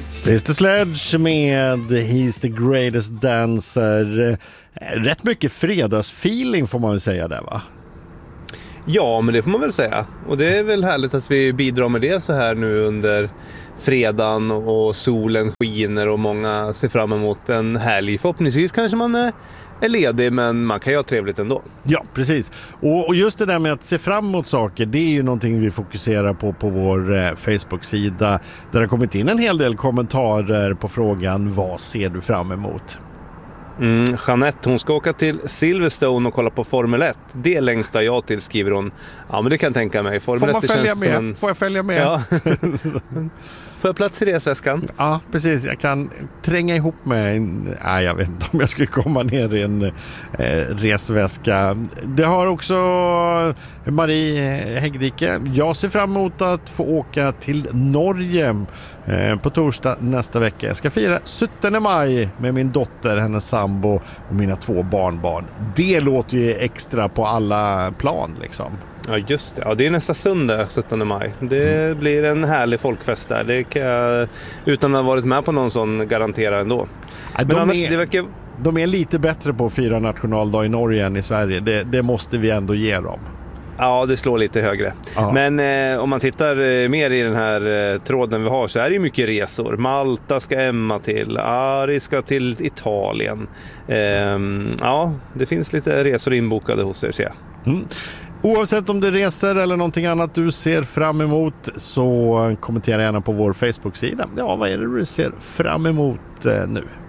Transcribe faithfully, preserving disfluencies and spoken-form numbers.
Sister Sledge med He's the Greatest Dancer. Rätt mycket fredagsfeeling får man väl säga där, va? Ja, men det får man väl säga. Och det är väl härligt att vi bidrar med det så här nu under fredagen och solen skiner och många ser fram emot en helg. Förhoppningsvis kanske man är är ledig, men man kan ju ha trevligt ändå. Ja, precis. Och, och just det där med att se fram emot saker, det är ju någonting vi fokuserar på på vår eh, Facebook-sida. Där det har kommit in en hel del kommentarer på frågan, vad ser du fram emot? Mm, Jeanette, hon ska åka till Silverstone och kolla på Formel ett. Det längtar jag till, skriver hon. Ja, men det kan jag tänka mig. Formel Får man ett följa känns med? en... Får jag följa med? Ja. Får jag plats i resväskan? Ja, precis. Jag kan tränga ihop med... Nej, jag vet inte om jag skulle komma ner i en eh, resväska. Det har också Marie Häggdike. Jag ser fram emot att få åka till Norge eh, på torsdag nästa vecka. Jag ska fira sjuttonde maj med min dotter, hennes sambo och mina två barnbarn. Det låter ju extra på alla plan liksom. Ja, just det. Ja, det är nästa söndag, sjuttonde maj. Det mm. blir en härlig folkfest där. Det kan jag, utan att ha varit med på någon sån, garantera ändå. Ja, Men de, annars, är, det verkar... de är lite bättre på att fira nationaldag i Norge än i Sverige. Det, det måste vi ändå ge dem. Ja, det slår lite högre. Aha. Men eh, om man tittar eh, mer i den här eh, tråden vi har, så är det ju mycket resor. Malta ska Emma till, Ari ska till Italien. Eh, ja, det finns lite resor inbokade hos er, ser jag. Mm. Oavsett om det reser eller någonting annat du ser fram emot, så kommentera gärna på vår Facebook-sida. Ja, vad är det du ser fram emot eh, nu?